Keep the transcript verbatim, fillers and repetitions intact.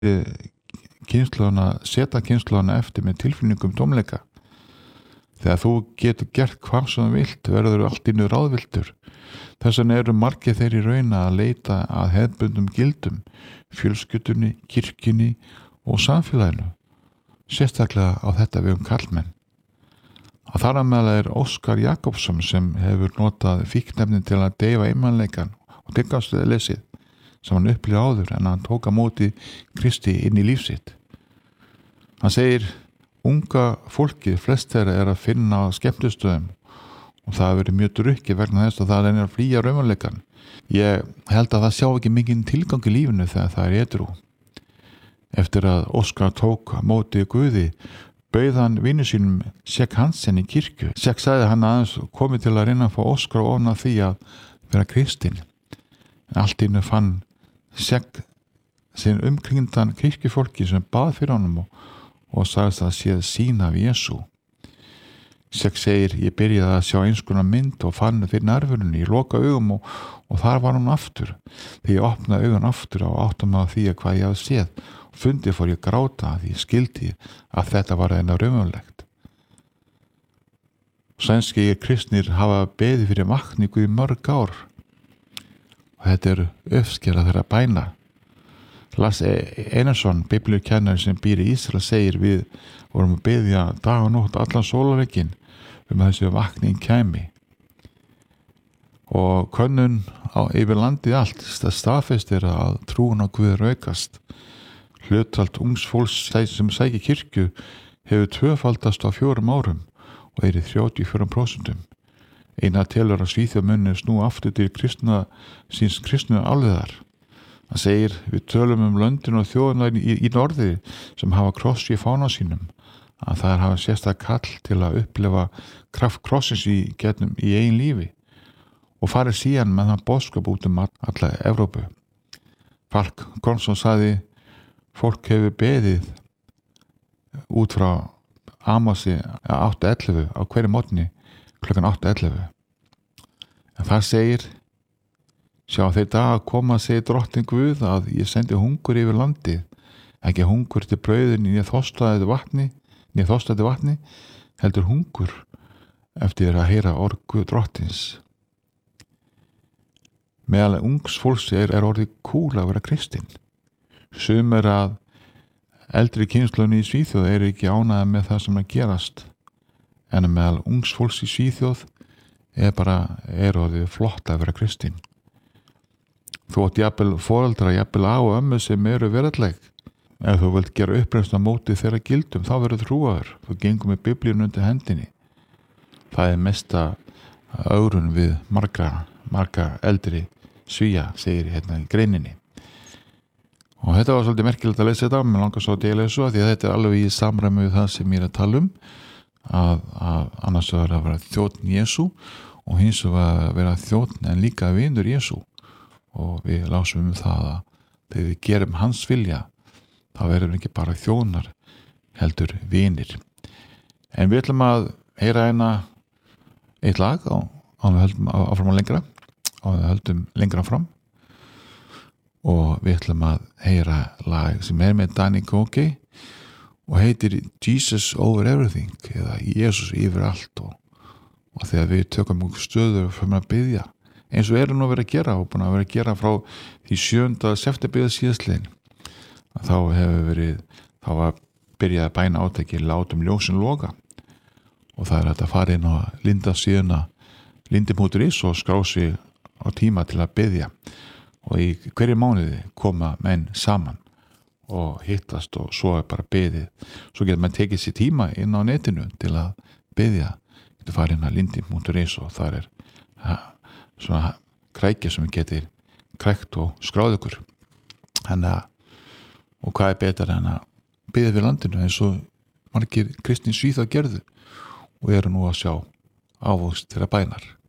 kynslóðana, setja kynslóðana eftir með tilfinningum tómleika. Þegar þú getur gert hvað sem þú vilt, verður allt innu ráðviltur. Þess vegna eru margir þeir í raun að leita að hefðbundum gildum, fjölskyldunni, kirkjunni og samfélaginu, sérstaklega á þetta við um karlmenn. Að þar að meðal er Óskar Jakobsson sem hefur notað fíknefnin til að deyfa einmanleikan og tilgangsleysið sem hann upplifði áður en hann tók á móti Kristi inn í líf sitt. Hann segir, unga fólkið flest þeirra er að finna á skemmtistöðum og það hefur verið mjög drukkið vegna þess að það er að flýja raunveruleikann. Ég held að það sjá ekki mikinn tilgang í lífinu þegar það er edrú. Eftir að Óskar tók á móti Guði, bauð hann vinu sínum Sjekk Hansen í kirkju. Sjekk sagði hann aðeins komið til að reyna að fá Óskar ofna því að vera kristinn. En allt í einu fann Sjekk sinn umkringan kirkjufólki sem bað fyrir honum og og sagðist að séð sína af Jesú. Sjekk segir, ég byrjaði að sjá eins konar mynd og fann fyrir nærvörunni, ég loka augum og, og þar var hún aftur. Þegar ég opnaði augun aftur og áttum að því að hvað ég hafði séð og fundið fór ég gráta að ég skildi að þetta var eina raunverulegt. Sænskir kristnir hafa beðið fyrir vakningu í mörg ár og þetta er uppskera þeirra bæna. Lars Einarsson, biblíukennari sem býr í Ísrael, segir við vorum að biðja dag og nótt allan sólarhringinn um að þessi vakning kæmi. Og könnun á yfir landið allt staðfestir að trúin á Guð aukast. Hlutfall ungs fólks sem sækir kirkju hefur tvöfaldast á fjórum árum og er í þrjátíu og fjögur prósent. Eina telur að Svíþjóð muni snú aftur til kristna síns kristnu alviðar. Hann segir, við tölum um löndin og þjóðuna í, í norði sem hafa kross í fána sínum, að það hafa sérstakt kall til að upplifa kraft krossins í getnum í eigin lífi og farið síðan með þann boðskap út um alla Evrópu. Falk Konsson sagði, fólk hefur beðið út frá Amosi átta ellefu á hverju morgni klukkan átta ellefu. En það segir, sjá þeir dag að koma að segja drottinn Guð að ég sendi hungur yfir landið, ekki hungur til brauðin í þorstaði vatni, í þorstaði vatni, heldur hungur eftir að heyra orð Guð drottins. Meðal ungs fólks er, er orðið kúl að vera kristinn. Sum er að eldri kynslóðin í Svíþjóð er ekki ánægð með það sem er gerast, en meðal ungs fólks í Svíþjóð er bara er orðið flott að vera kristinn. Þú átt jafnvel foreldra, jafnvel á og ömmu sem eru veraldleg. Ef þú vilt gera uppreisn á móti þeirra gildum, þá verður trúaður. Þú gengur með biblíun undir hendinni. Það er mesta ögrun við marga, marga eldri Svía, segir hérna í greininni. Og þetta var svolítið merkilegt að lesa þetta, mér langar svo að deila þessu, því að þetta er alveg í samræmi við það sem ég er að tala um, að, að annars var að vera þjónn Jesú og hins var að vera þjónn en líka vinur Jesú. Og við lásum um það að þegar við gerum hans vilja þá verðum við ekki bara þjónar heldur vinir. En við ætlum að heyra eina eitt lag og við höldum áfram lengra og við höldum lengra fram og við ætlum að heyra lag sem er með Danny Gokey og heitir Jesus Over Everything eða Jesus yfir allt og, og þegar við tökum okkur stöður og fyrir að biðja eins og erum nú verið að gera og búin að vera að gera frá því sjöunda september síðastliðin. Þá hefur verið, þá var byrjað að bæna átæki látum ljósin loga og það er hægt að fara inn á Linda síðuna lindi punktur is og skrá sig á tíma til að biðja og í hverju mánuði koma menn saman og hittast og svo er bara biðið. Svo getur mann tekið sér tíma inn á netinu til að biðja. Getur farið inn á lindi punktur is og þar er svona krækja sem við getur krækt og skráð ykkur. Þannig að, og hvað er betra en að biðja við landinu eins og margir kristnir Svíþjóð gerðu og eru nú að sjá ávöxt þeirra bænar.